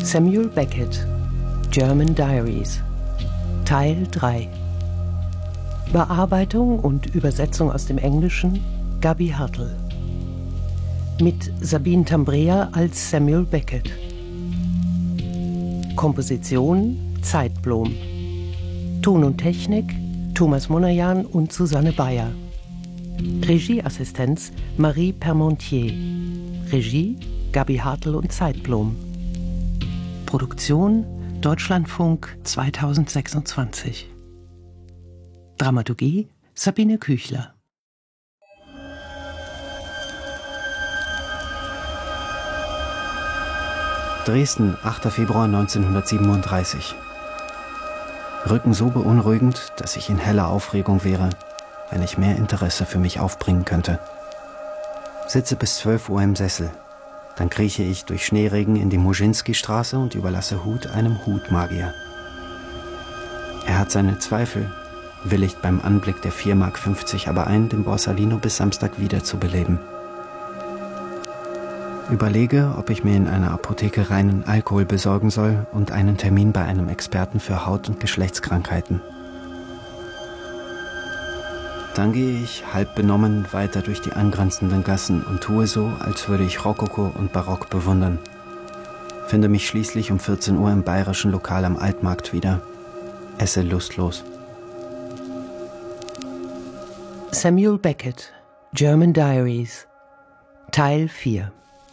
Samuel Beckett, German Diaries, Teil 3. Bearbeitung und Übersetzung aus dem Englischen Gabi Hartl. Mit Sabine Tambrea als Samuel Beckett. Komposition Zeitblom. Ton und Technik Thomas Monajan und Susanne Bayer. Regieassistenz Marie Permontier. Regie Gabi Hartl und Zeitblom. Produktion Deutschlandfunk 2026. Dramaturgie Sabine Küchler. Dresden, 8. Februar 1937. Rücken so beunruhigend, dass ich in heller Aufregung wäre, wenn ich mehr Interesse für mich aufbringen könnte. Sitze bis 12 Uhr im Sessel. Dann krieche ich durch Schneeregen in die Muschinski-Straße und überlasse Hut einem Hutmagier. Er hat seine Zweifel, willigt beim Anblick der 4,50 Mark aber ein, den Borsalino bis Samstag wieder zu beleben. Überlege, ob ich mir in einer Apotheke reinen Alkohol besorgen soll und einen Termin bei einem Experten für Haut- und Geschlechtskrankheiten. Dann gehe ich, halb benommen, weiter durch die angrenzenden Gassen und tue so, als würde ich Rokoko und Barock bewundern. Finde mich schließlich um 14 Uhr im bayerischen Lokal am Altmarkt wieder. Esse lustlos. Samuel Beckett, German Diaries, Teil 4.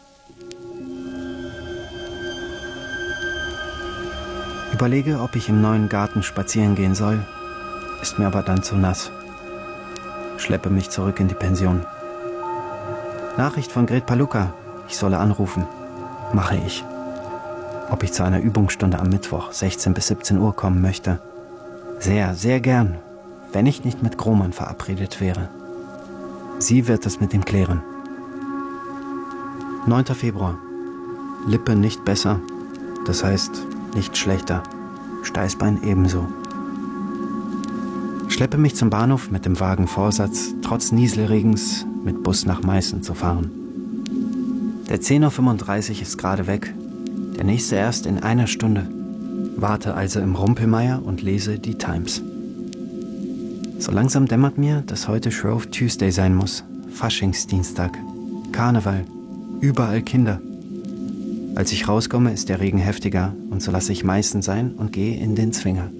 Überlege, ob ich im neuen Garten spazieren gehen soll, ist mir aber dann zu nass. Schleppe mich zurück in die Pension. Nachricht von Gret Paluka, ich solle anrufen. Mache ich. Ob ich zu einer Übungsstunde am Mittwoch, 16 bis 17 Uhr kommen möchte? Sehr, sehr gern, wenn ich nicht mit Grohmann verabredet wäre. Sie wird es mit ihm klären. 9. Februar. Lippe nicht besser, das heißt nicht schlechter. Steißbein ebenso. Schleppe mich zum Bahnhof mit dem vagen Vorsatz, trotz Nieselregens mit Bus nach Meißen zu fahren. Der 10.35 Uhr ist gerade weg, der nächste erst in einer Stunde. Warte also im Rumpelmeier und lese die Times. So langsam dämmert mir, dass heute Shrove Tuesday sein muss, Faschingsdienstag, Karneval, überall Kinder. Als ich rauskomme, ist der Regen heftiger und so lasse ich Meißen sein und gehe in den Zwinger.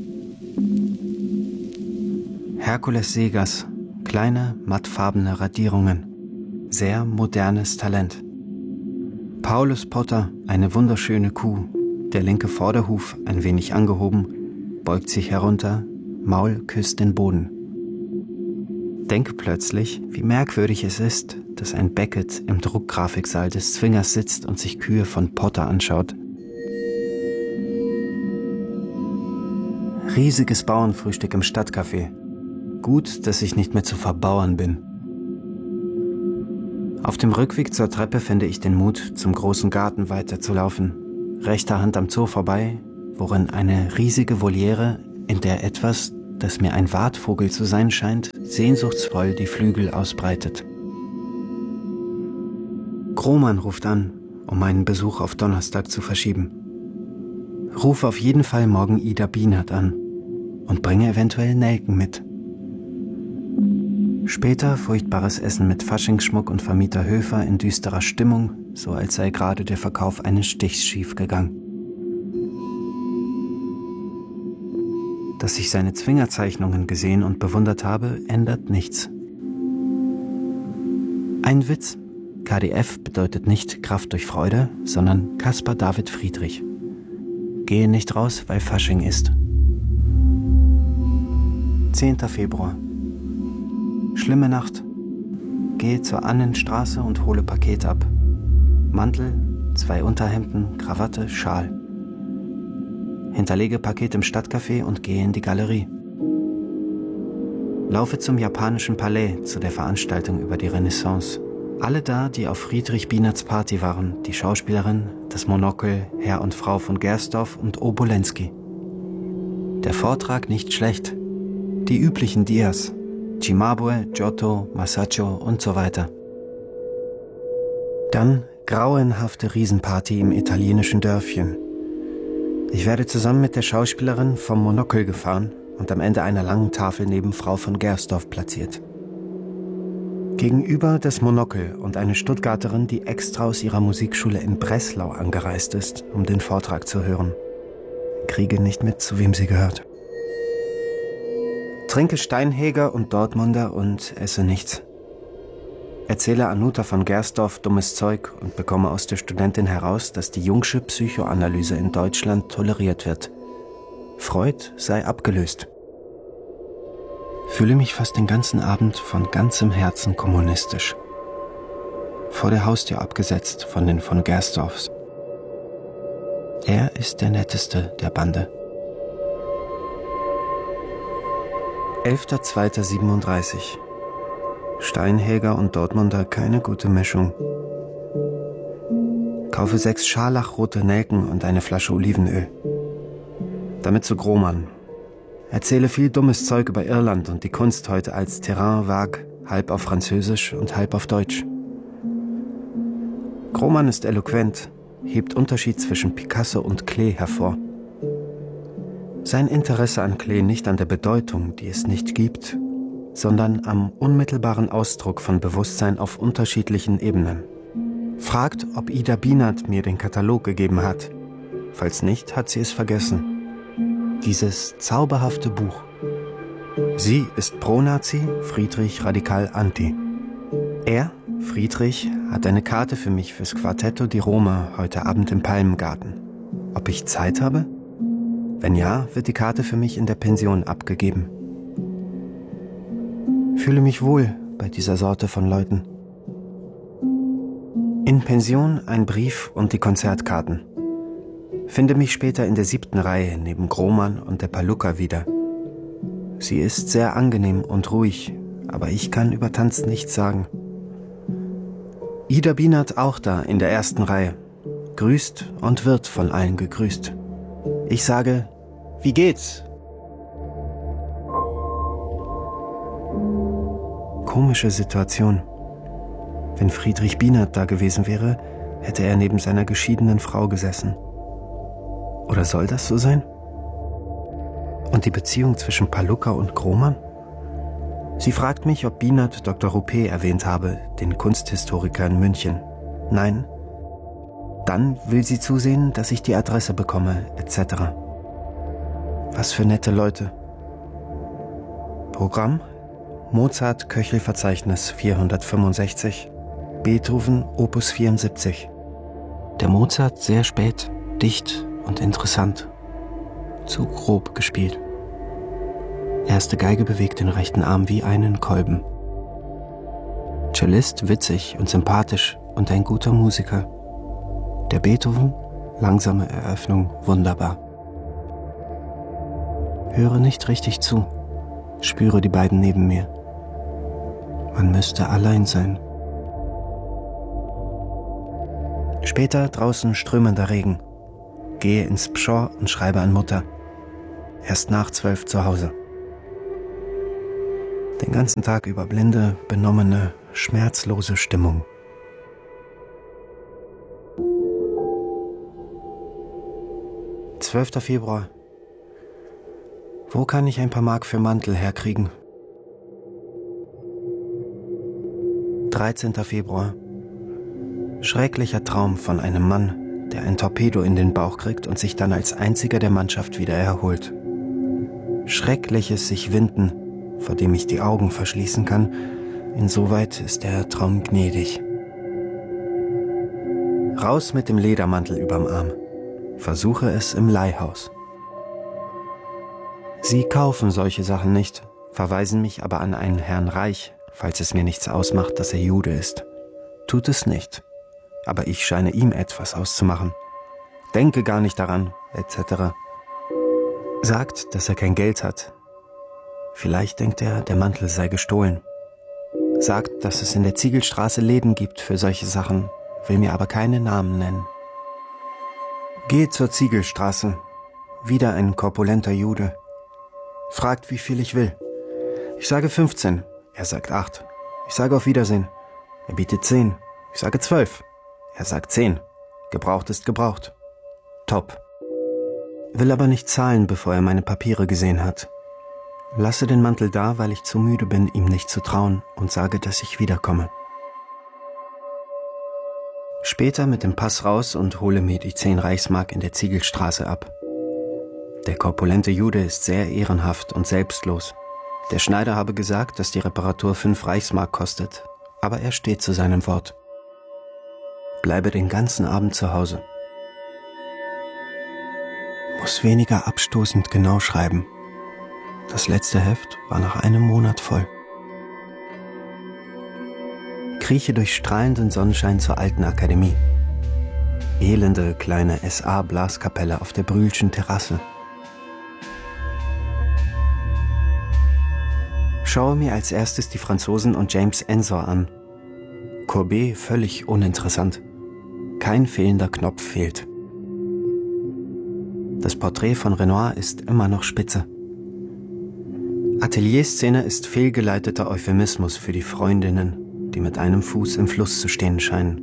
Herkules Segas, kleine, mattfarbene Radierungen. Sehr modernes Talent. Paulus Potter, eine wunderschöne Kuh. Der linke Vorderhuf, ein wenig angehoben, beugt sich herunter, Maul küsst den Boden. Denke plötzlich, wie merkwürdig es ist, dass ein Beckett im Druckgrafiksaal des Zwingers sitzt und sich Kühe von Potter anschaut. Riesiges Bauernfrühstück im Stadtcafé. Gut, dass ich nicht mehr zu verbauern bin. Auf dem Rückweg zur Treppe finde ich den Mut, zum großen Garten weiterzulaufen. Rechter Hand am Zoo vorbei, worin eine riesige Voliere, in der etwas, das mir ein Wartvogel zu sein scheint, sehnsuchtsvoll die Flügel ausbreitet. Grohmann ruft an, um meinen Besuch auf Donnerstag zu verschieben. Ruf auf jeden Fall morgen Ida Bienert an und bringe eventuell Nelken mit. Später furchtbares Essen mit Faschingsschmuck und Vermieter Höfer in düsterer Stimmung, so als sei gerade der Verkauf eines Stichs schiefgegangen. Dass ich seine Zwingerzeichnungen gesehen und bewundert habe, ändert nichts. Ein Witz. KDF bedeutet nicht Kraft durch Freude, sondern Caspar David Friedrich. Gehe nicht raus, weil Fasching ist. 10. Februar. Schlimme Nacht. Gehe zur Annenstraße und hole Paket ab. Mantel, 2 Unterhemden, Krawatte, Schal. Hinterlege Paket im Stadtcafé und gehe in die Galerie. Laufe zum japanischen Palais, zu der Veranstaltung über die Renaissance. Alle da, die auf Friedrich Bienerts Party waren, die Schauspielerin, das Monokel, Herr und Frau von Gersdorf und Obolensky. Der Vortrag nicht schlecht. Die üblichen Dias. Cimabue, Giotto, Masaccio und so weiter. Dann grauenhafte Riesenparty im italienischen Dörfchen. Ich werde zusammen mit der Schauspielerin vom Monokel gefahren und am Ende einer langen Tafel neben Frau von Gersdorf platziert. Gegenüber das Monokel und eine Stuttgarterin, die extra aus ihrer Musikschule in Breslau angereist ist, um den Vortrag zu hören. Kriege nicht mit, zu wem sie gehört. Trinke Steinheger und Dortmunder und esse nichts. Erzähle Anuta von Gersdorf dummes Zeug und bekomme aus der Studentin heraus, dass die Jungsche Psychoanalyse in Deutschland toleriert wird. Freud sei abgelöst. Fühle mich fast den ganzen Abend von ganzem Herzen kommunistisch. Vor der Haustür abgesetzt von den von Gersdorfs. Er ist der Netteste der Bande. 11.02.37. Steinheger und Dortmunder keine gute Mischung. Kaufe 6 scharlachrote Nelken und eine Flasche Olivenöl. Damit zu Grohmann. Erzähle viel dummes Zeug über Irland und die Kunst heute als Terrain vague, halb auf Französisch und halb auf Deutsch. Grohmann ist eloquent, hebt Unterschied zwischen Picasso und Klee hervor. Sein Interesse an Klee nicht an der Bedeutung, die es nicht gibt, sondern am unmittelbaren Ausdruck von Bewusstsein auf unterschiedlichen Ebenen. Fragt, ob Ida Bienert mir den Katalog gegeben hat. Falls nicht, hat sie es vergessen. Dieses zauberhafte Buch. Sie ist Pro-Nazi, Friedrich radikal Anti. Er, Friedrich, hat eine Karte für mich fürs Quartetto di Roma heute Abend im Palmengarten. Ob ich Zeit habe? Wenn ja, wird die Karte für mich in der Pension abgegeben. Fühle mich wohl bei dieser Sorte von Leuten. In Pension ein Brief und die Konzertkarten. Finde mich später in der 7. Reihe neben Grohmann und der Pallucca wieder. Sie ist sehr angenehm und ruhig, aber ich kann über Tanz nichts sagen. Ida Bienert auch da in der 1. Reihe. Grüßt und wird von allen gegrüßt. Ich sage, wie geht's? Komische Situation. Wenn Friedrich Bienert da gewesen wäre, hätte er neben seiner geschiedenen Frau gesessen. Oder soll das so sein? Und die Beziehung zwischen Pallucca und Grohmann? Sie fragt mich, ob Bienert Dr. Ruppé erwähnt habe, den Kunsthistoriker in München. Nein. Dann will sie zusehen, dass ich die Adresse bekomme, etc. Was für nette Leute. Programm: Mozart Köchelverzeichnis 465, Beethoven Opus 74. Der Mozart sehr spät, dicht und interessant. Zu grob gespielt. Erste Geige bewegt den rechten Arm wie einen Kolben. Cellist witzig und sympathisch und ein guter Musiker. Der Beethoven, langsame Eröffnung, wunderbar. Höre nicht richtig zu, spüre die beiden neben mir. Man müsste allein sein. Später draußen strömender Regen. Gehe ins Pschorr und schreibe an Mutter. Erst nach 12 zu Hause. Den ganzen Tag über blinde, benommene, schmerzlose Stimmung. »12. Februar. Wo kann ich ein paar Mark für Mantel herkriegen? 13. Februar. Schrecklicher Traum von einem Mann, der ein Torpedo in den Bauch kriegt und sich dann als einziger der Mannschaft wieder erholt. Schreckliches sich winden, vor dem ich die Augen verschließen kann. Insoweit ist der Traum gnädig. Raus mit dem Ledermantel überm Arm. Versuche es im Leihhaus. Sie kaufen solche Sachen nicht, verweisen mich aber an einen Herrn Reich, falls es mir nichts ausmacht, dass er Jude ist. Tut es nicht. Aber ich scheine ihm etwas auszumachen. Denke gar nicht daran, etc. Sagt, dass er kein Geld hat. Vielleicht denkt er, der Mantel sei gestohlen. Sagt, dass es in der Ziegelstraße Läden gibt für solche Sachen, will mir aber keine Namen nennen. Gehe zur Ziegelstraße. Wieder ein korpulenter Jude. Fragt, wie viel ich will. Ich sage 15. Er sagt 8. Ich sage auf Wiedersehen. Er bietet 10. Ich sage 12. Er sagt 10. Gebraucht ist gebraucht. Top. will aber nicht zahlen, bevor er meine Papiere gesehen hat. Lasse den Mantel da, weil ich zu müde bin, ihm nicht zu trauen, und sage, dass ich wiederkomme. Später mit dem Pass raus und hole mir die 10 Reichsmark in der Ziegelstraße ab. Der korpulente Jude ist sehr ehrenhaft und selbstlos. Der Schneider habe gesagt, dass die Reparatur 5 Reichsmark kostet, aber er steht zu seinem Wort. Bleibe den ganzen Abend zu Hause. Muss weniger abstoßend genau schreiben. Das letzte Heft war nach einem Monat voll. Krieche durch strahlenden Sonnenschein zur alten Akademie. Elende kleine SA-Blaskapelle auf der Brühlschen Terrasse. Schaue mir als erstes die Franzosen und James Ensor an. Courbet völlig uninteressant. Kein fehlender Knopf fehlt. Das Porträt von Renoir ist immer noch spitze. Atelierszene ist fehlgeleiteter Euphemismus für die Freundinnen, die mit einem Fuß im Fluss zu stehen scheinen.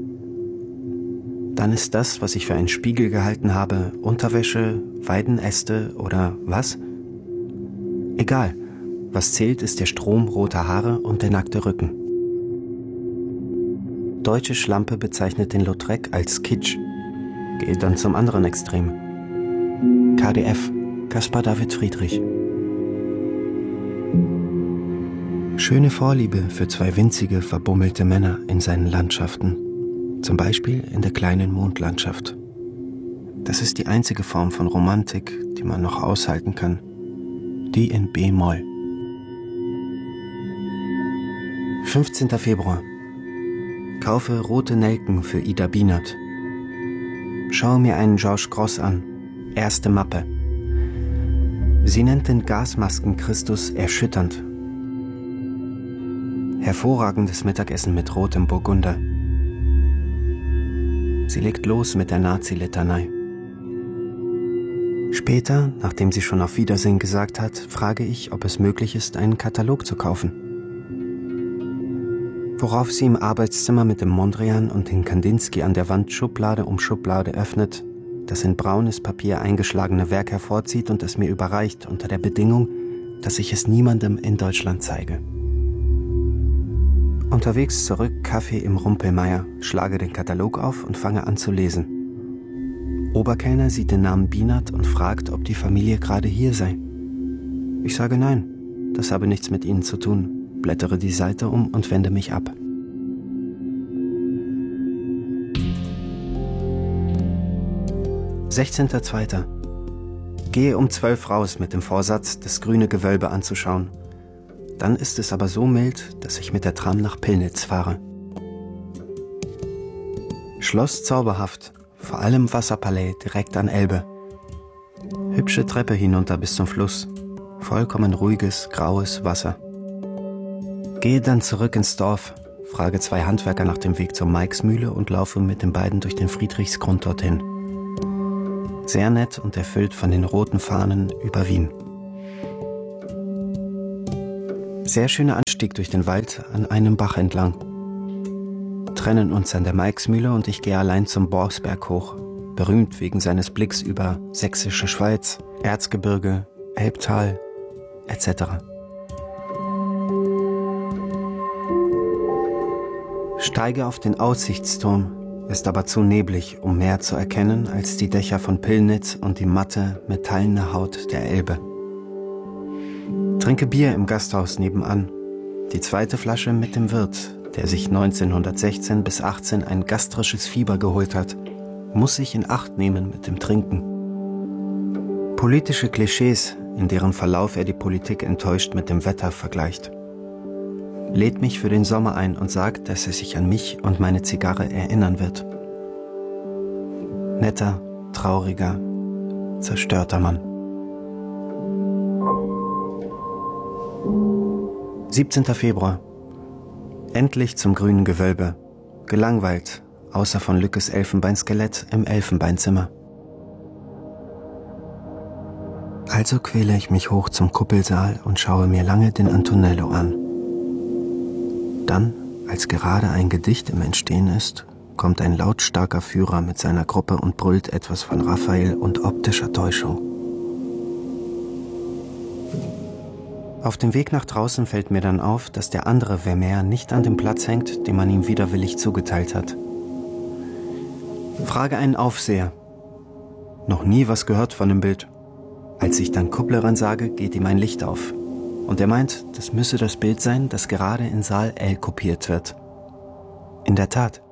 Dann ist das, was ich für einen Spiegel gehalten habe, Unterwäsche, Weidenäste oder was? Egal, was zählt, ist der Strom roter Haare und der nackte Rücken. Deutsche Schlampe bezeichnet den Lautrec als Kitsch, geht dann zum anderen Extrem. KdF, Caspar David Friedrich. Schöne Vorliebe für 2 winzige, verbummelte Männer in seinen Landschaften. Zum Beispiel in der kleinen Mondlandschaft. Das ist die einzige Form von Romantik, die man noch aushalten kann. Die in B-Moll. 15. Februar. Kaufe rote Nelken für Ida Bienert. Schaue mir einen Georges Gross an. Erste Mappe. Sie nennt den Gasmasken-Christus erschütternd. Hervorragendes Mittagessen mit rotem Burgunder. Sie legt los mit der Nazi-Litanei. Später, nachdem sie schon auf Wiedersehen gesagt hat, frage ich, ob es möglich ist, einen Katalog zu kaufen. Worauf sie im Arbeitszimmer mit dem Mondrian und den Kandinsky an der Wand Schublade um Schublade öffnet, das in braunes Papier eingeschlagene Werk hervorzieht und es mir überreicht, unter der Bedingung, dass ich es niemandem in Deutschland zeige. Unterwegs zurück, Kaffee im Rumpelmeier, schlage den Katalog auf und fange an zu lesen. Oberkellner sieht den Namen Bienert und fragt, ob die Familie gerade hier sei. Ich sage nein, das habe nichts mit ihnen zu tun, blättere die Seite um und wende mich ab. »16.02. Gehe um 12 raus mit dem Vorsatz, das grüne Gewölbe anzuschauen. Dann ist es aber so mild, dass ich mit der Tram nach Pillnitz fahre. Schloss zauberhaft, vor allem Wasserpalais direkt an Elbe. Hübsche Treppe hinunter bis zum Fluss, vollkommen ruhiges, graues Wasser. Gehe dann zurück ins Dorf, frage 2 Handwerker nach dem Weg zur Meixmühle und laufe mit den beiden durch den Friedrichsgrund dorthin. Sehr nett und erfüllt von den roten Fahnen über Wien. Sehr schöner Anstieg durch den Wald an einem Bach entlang. Trennen uns an der Meixmühle und ich gehe allein zum Borsberg hoch, berühmt wegen seines Blicks über Sächsische Schweiz, Erzgebirge, Elbtal etc. Steige auf den Aussichtsturm, ist aber zu neblig, um mehr zu erkennen als die Dächer von Pillnitz und die matte, metallene Haut der Elbe. Trinke Bier im Gasthaus nebenan, die 2. Flasche mit dem Wirt, der sich 1916 bis 18 ein gastrisches Fieber geholt hat, muss sich in Acht nehmen mit dem Trinken. Politische Klischees, in deren Verlauf er die Politik enttäuscht mit dem Wetter vergleicht. Lädt mich für den Sommer ein und sagt, dass er sich an mich und meine Zigarre erinnern wird. Netter, trauriger, zerstörter Mann. 17. Februar. Endlich zum grünen Gewölbe. Gelangweilt, außer von Lückes Elfenbeinskelett im Elfenbeinzimmer. Also quäle ich mich hoch zum Kuppelsaal und schaue mir lange den Antonello an. Dann, als gerade ein Gedicht im Entstehen ist, kommt ein lautstarker Führer mit seiner Gruppe und brüllt etwas von Raphael und optischer Täuschung. Auf dem Weg nach draußen fällt mir dann auf, dass der andere Vermeer nicht an dem Platz hängt, den man ihm widerwillig zugeteilt hat. Frage einen Aufseher. Noch nie was gehört von dem Bild. Als ich dann Kupplerin sage, geht ihm ein Licht auf. Und er meint, das müsse das Bild sein, das gerade in Saal L kopiert wird. In der Tat.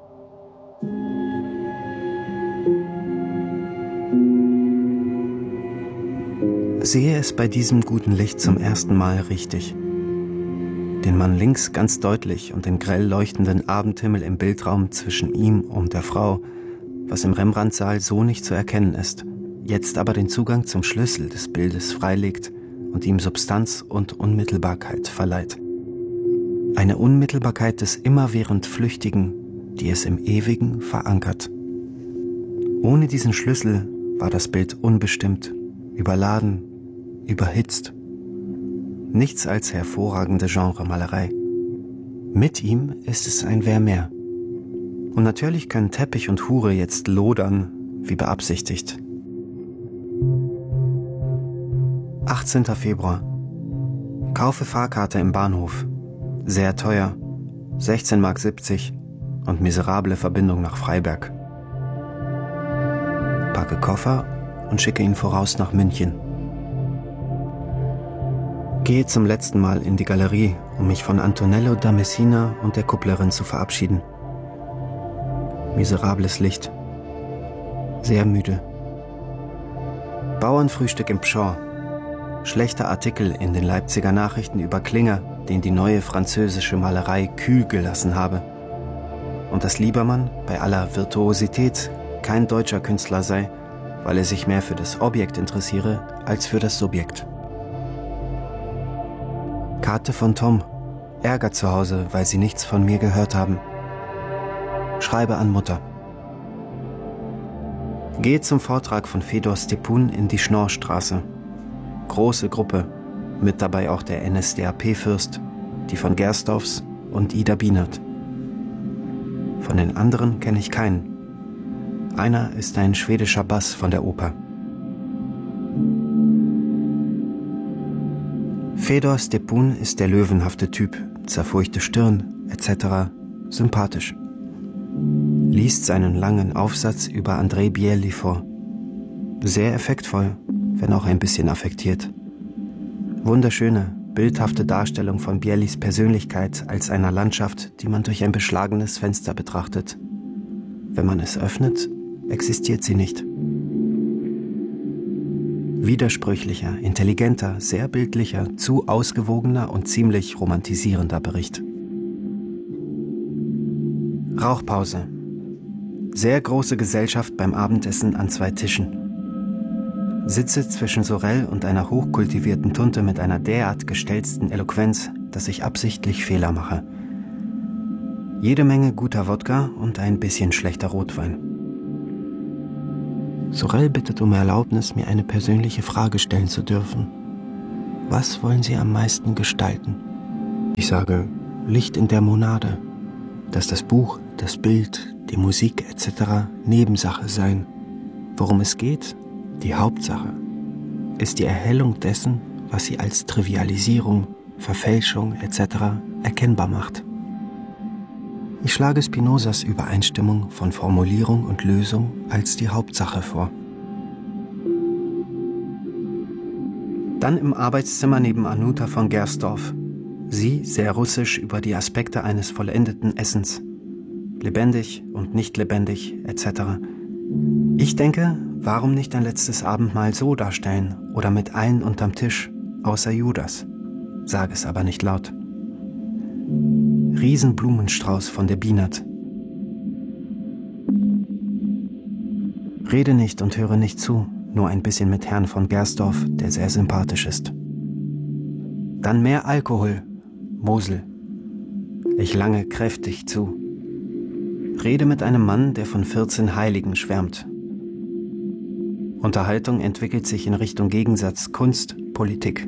Sehe es bei diesem guten Licht zum ersten Mal richtig. Den Mann links ganz deutlich und den grell leuchtenden Abendhimmel im Bildraum zwischen ihm und der Frau, was im Rembrandt-Saal so nicht zu erkennen ist, jetzt aber den Zugang zum Schlüssel des Bildes freilegt und ihm Substanz und Unmittelbarkeit verleiht. Eine Unmittelbarkeit des immerwährend Flüchtigen, die es im Ewigen verankert. Ohne diesen Schlüssel war das Bild unbestimmt, überladen, überhitzt. Nichts als hervorragende Genremalerei. Mit ihm ist es ein Vermeer. Und natürlich können Teppich und Hure jetzt lodern, wie beabsichtigt. 18. Februar. Kaufe Fahrkarte im Bahnhof. Sehr teuer, 16,70 Mark und miserable Verbindung nach Freiberg. Packe Koffer und schicke ihn voraus nach München. Gehe zum letzten Mal in die Galerie, um mich von Antonello da Messina und der Kupplerin zu verabschieden. Miserables Licht. Sehr müde. Bauernfrühstück im Pschorr. Schlechter Artikel in den Leipziger Nachrichten über Klinger, den die neue französische Malerei kühl gelassen habe. Und dass Liebermann bei aller Virtuosität kein deutscher Künstler sei, weil er sich mehr für das Objekt interessiere als für das Subjekt. Karte von Tom. Ärger zu Hause, weil sie nichts von mir gehört haben. Schreibe an Mutter. Gehe zum Vortrag von Fedor Stepun in die Schnorrstraße. Große Gruppe, mit dabei auch der NSDAP-Fürst, die von Gersdorfs und Ida Bienert. Von den anderen kenne ich keinen. Einer ist ein schwedischer Bass von der Oper. Fedor Stepun ist der löwenhafte Typ, zerfurchte Stirn, etc. sympathisch. Liest seinen langen Aufsatz über Andrei Bjelli vor. Sehr effektvoll, wenn auch ein bisschen affektiert. Wunderschöne, bildhafte Darstellung von Bjellis Persönlichkeit als einer Landschaft, die man durch ein beschlagenes Fenster betrachtet. Wenn man es öffnet, existiert sie nicht. Widersprüchlicher, intelligenter, sehr bildlicher, zu ausgewogener und ziemlich romantisierender Bericht. Rauchpause. Sehr große Gesellschaft beim Abendessen an 2 Tischen. Sitze zwischen Sorel und einer hochkultivierten Tunte mit einer derart gestelzten Eloquenz, dass ich absichtlich Fehler mache. Jede Menge guter Wodka und ein bisschen schlechter Rotwein. Sorel bittet um Erlaubnis, mir eine persönliche Frage stellen zu dürfen. Was wollen Sie am meisten gestalten? Ich sage, Licht in der Monade. Dass das Buch, das Bild, die Musik etc. Nebensache seien. Worum es geht, die Hauptsache, ist die Erhellung dessen, was sie als Trivialisierung, Verfälschung etc. erkennbar macht. Ich schlage Spinozas Übereinstimmung von Formulierung und Lösung als die Hauptsache vor. Dann im Arbeitszimmer neben Anuta von Gersdorf. Sie sehr russisch über die Aspekte eines vollendeten Essens. Lebendig und nicht lebendig etc. Ich denke, warum nicht ein letztes Abendmahl so darstellen oder mit allen unterm Tisch, außer Judas? Sage es aber nicht laut. Riesenblumenstrauß von der Bienert. Rede nicht und höre nicht zu, nur ein bisschen mit Herrn von Gersdorf, der sehr sympathisch ist. Dann mehr Alkohol, Mosel. Ich lange kräftig zu. Rede mit einem Mann, der von 14 Heiligen schwärmt. Unterhaltung entwickelt sich in Richtung Gegensatz Kunst, Politik.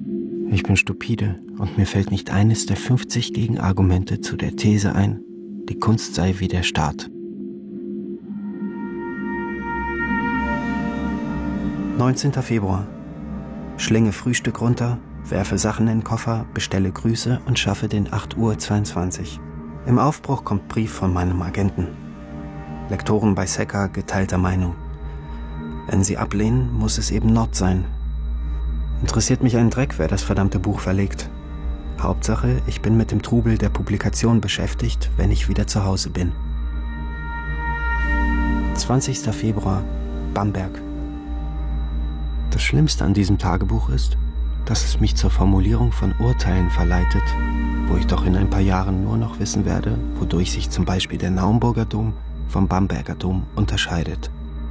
Ich bin stupide und mir fällt nicht eines der 50 Gegenargumente zu der These ein, die Kunst sei wie der Staat. 19. Februar. Schlinge Frühstück runter, werfe Sachen in den Koffer, bestelle Grüße und schaffe den 8:22 Uhr. Im Aufbruch kommt Brief von meinem Agenten. Lektoren bei Sekka geteilter Meinung. Wenn sie ablehnen, muss es eben Nord sein. Interessiert mich ein Dreck, wer das verdammte Buch verlegt. Hauptsache, ich bin mit dem Trubel der Publikation beschäftigt, wenn ich wieder zu Hause bin. 20. Februar, Bamberg. Das Schlimmste an diesem Tagebuch ist, dass es mich zur Formulierung von Urteilen verleitet, wo ich doch in ein paar Jahren nur noch wissen werde, wodurch sich zum Beispiel der Naumburger Dom vom Bamberger Dom unterscheidet.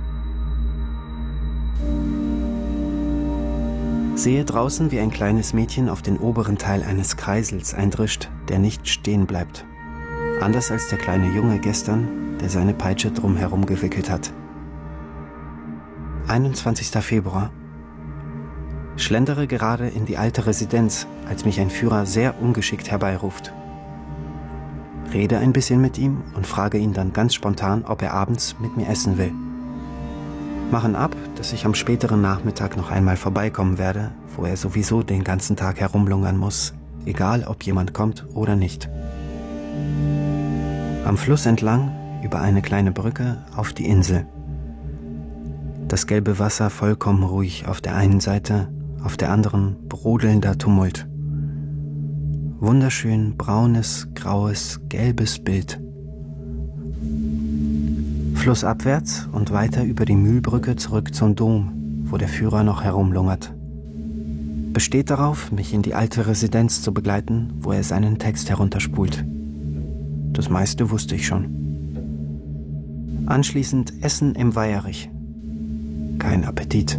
Sehe draußen, wie ein kleines Mädchen auf den oberen Teil eines Kreisels eindrischt, der nicht stehen bleibt. Anders als der kleine Junge gestern, der seine Peitsche drumherum gewickelt hat. 21. Februar. Schlendere gerade in die alte Residenz, als mich ein Führer sehr ungeschickt herbeiruft. Rede ein bisschen mit ihm und frage ihn dann ganz spontan, ob er abends mit mir essen will. Machen ab, dass ich am späteren Nachmittag noch einmal vorbeikommen werde, wo er sowieso den ganzen Tag herumlungern muss, egal ob jemand kommt oder nicht. Am Fluss entlang, über eine kleine Brücke, auf die Insel. Das gelbe Wasser vollkommen ruhig auf der einen Seite, auf der anderen brodelnder Tumult. Wunderschön braunes, graues, gelbes Bild. Flussabwärts und weiter über die Mühlbrücke zurück zum Dom, wo der Führer noch herumlungert. Besteht darauf, mich in die alte Residenz zu begleiten, wo er seinen Text herunterspult. Das meiste wusste ich schon. Anschließend Essen im Weierich. Kein Appetit.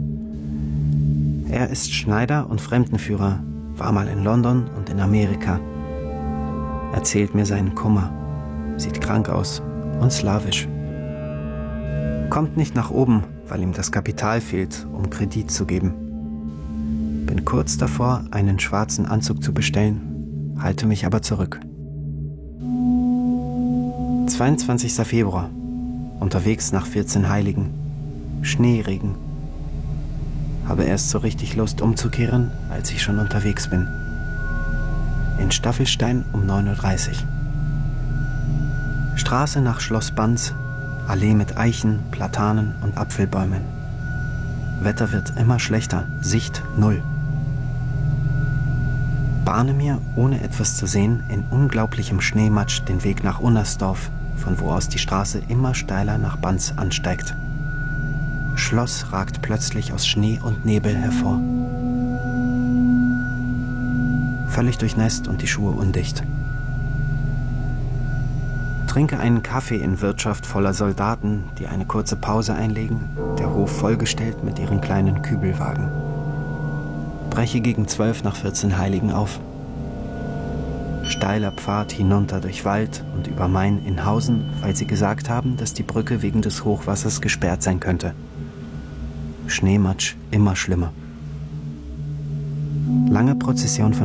Er ist Schneider und Fremdenführer, war mal in London und in Amerika. Erzählt mir seinen Kummer, sieht krank aus und slawisch. Kommt nicht nach oben, weil ihm das Kapital fehlt, um Kredit zu geben. Bin kurz davor, einen schwarzen Anzug zu bestellen, halte mich aber zurück. 22. Februar. Unterwegs nach 14 Heiligen. Schneeregen. Habe erst so richtig Lust umzukehren, als ich schon unterwegs bin. In Staffelstein um 9:30 Uhr. Straße nach Schloss Banz, Allee mit Eichen, Platanen und Apfelbäumen. Wetter wird immer schlechter, Sicht 0. Bahne mir, ohne etwas zu sehen, in unglaublichem Schneematsch den Weg nach Unnersdorf, von wo aus die Straße immer steiler nach Banz ansteigt. Schloss ragt plötzlich aus Schnee und Nebel hervor. Völlig durchnässt und die Schuhe undicht. Trinke einen Kaffee in Wirtschaft voller Soldaten, die eine kurze Pause einlegen, der Hof vollgestellt mit ihren kleinen Kübelwagen. Breche gegen 12 nach 14 Heiligen auf. Steiler Pfad hinunter durch Wald und über Main in Hausen, weil sie gesagt haben, dass die Brücke wegen des Hochwassers gesperrt sein könnte. Schneematsch immer schlimmer. Lange Prozession von